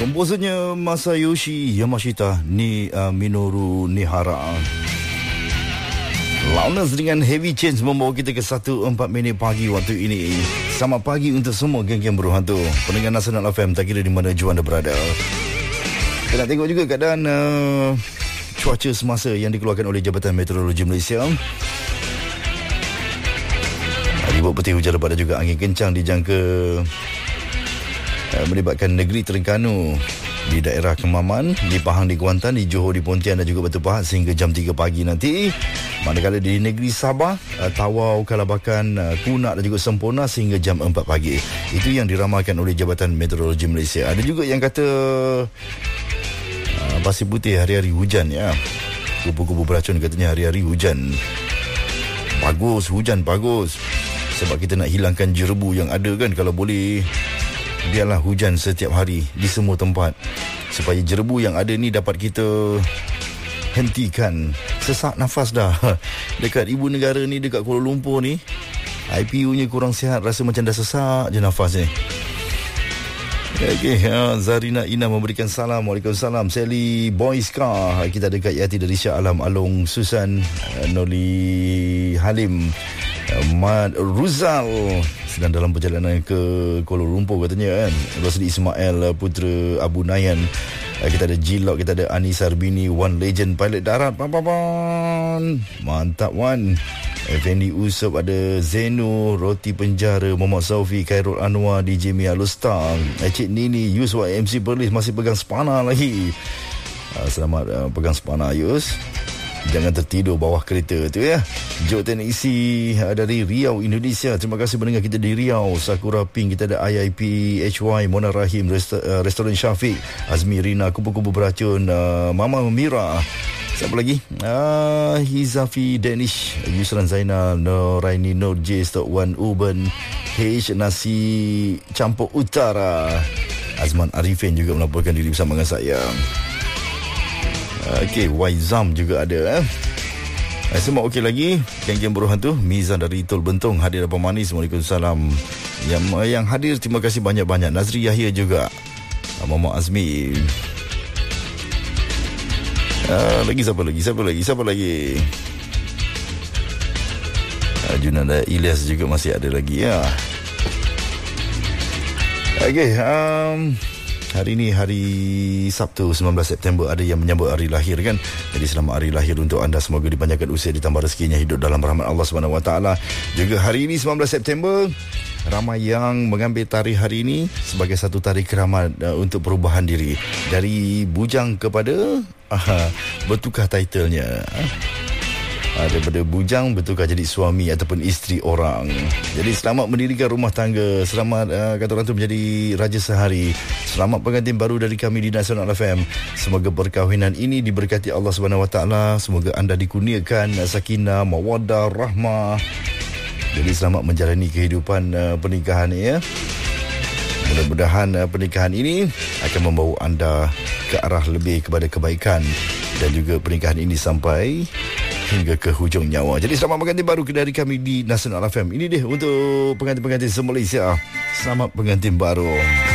Komposernya Masayoshi Yamashita ni Minoru Nihara. Loudness dengan Heavy Chains membawa kita ke 1.4 pagi waktu ini. Selamat pagi untuk semua geng-geng berhantu pendengar Nasional FM, tak kira di mana jua anda berada. Kita nak tengok juga keadaan cuaca semasa yang dikeluarkan oleh Jabatan Meteorologi Malaysia. Ribut putih, hujan lebat dan juga angin kencang dijangka melibatkan negeri Terengganu, di daerah Kemaman, di Pahang, di Kuantan, di Johor, di Pontian dan juga Batu Pahat sehingga jam 3 pagi nanti. Manakala di negeri Sabah, Tawau, Kalabakan, Kunak dan juga Semporna sehingga jam 4 pagi. Itu yang diramalkan oleh Jabatan Meteorologi Malaysia. Ada juga yang kata pasir putih hari-hari hujan ya. Kupu-kupu beracun katanya hari-hari hujan. Bagus, hujan bagus. Sebab kita nak hilangkan jerebu yang ada kan. Kalau boleh, biarlah hujan setiap hari di semua tempat, supaya jerebu yang ada ni dapat kita hentikan. Sesak nafas dah dekat ibu negara ni, dekat Kuala Lumpur ni, IPU-nya kurang sihat, rasa macam dah sesak je nafas ni. Okey, Zarina Ina memberikan salam. Waalaikumsalam. Sally Boyska, kita ada Kak Yati dari Shah Alam, Along Susan, Noli Halim, Mad Ruzal sedang dalam perjalanan ke Kuala Lumpur katanya kan. Rosli Ismail, Putera Abu Nayan. Kita ada Jilok, kita ada Anis Arbini, One Legend Pilot Darat. Mantap Wan. Effendi Usop, ada Zeno, Roti Penjara, Muhammad Saufi, Khairul Anwar, DJ Mia Lustang, Cik Nini, Yus YMC Perlis masih pegang spana lagi. Selamat pegang spana Yus. Jangan tertidur bawah kereta tu ya. Jok Teknisi dari Riau, Indonesia. Terima kasih mendengar kita di Riau. Sakura Pink, kita ada IIP HY, Mona Rahim, Restoran Syafiq, Azmi Rina, Kupu-Kupu Beracun, Mama Mira. Siapa lagi? Hizafi Danish, Yusran Zainal, Noraini, Nur J, Stok Wan Uben, H Nasi Campur Utara. Azman Arifin juga melaporkan diri bersama dengan saya. Okey, Waizam juga ada semua okey lagi. Geng-geng buruh hantu, Mizan dari Tol Bentong hadir apa manis. Waalaikumsalam. Yang hadir terima kasih banyak-banyak. Nazri Yahya juga, Muhammad Azmi. Siapa lagi? Junanda Ilyas juga masih ada lagi ya. Okey, hari ini hari Sabtu 19 September, ada yang menyambut hari lahir kan. Jadi selamat hari lahir untuk anda, semoga dipanjangkan usia, ditambah rezekinya, hidup dalam rahmat Allah Subhanahu Wa Taala. Juga hari ini 19 September, ramai yang mengambil tarikh hari ini sebagai satu tarikh keramat untuk perubahan diri dari bujang kepada bertukar titlenya. Daripada bujang bertukar jadi suami ataupun isteri orang. Jadi selamat mendirikan rumah tangga. Selamat kata orang tu menjadi raja sehari. Selamat pengantin baru dari kami di Nasional FM. Semoga perkahwinan ini diberkati Allah Subhanahu Wa Taala. Semoga anda dikurniakan sakinah, mawaddah, rahmah. Jadi selamat menjalani kehidupan pernikahan ya. Mudah-mudahan pernikahan ini akan membawa anda ke arah lebih kepada kebaikan, dan juga pernikahan ini sampai hingga ke hujung nyawa. Jadi selamat pengantin baru dari kami di Nasional FM. Ini dia untuk pengantin-pengantin se-Malaysia. Selamat pengantin baru.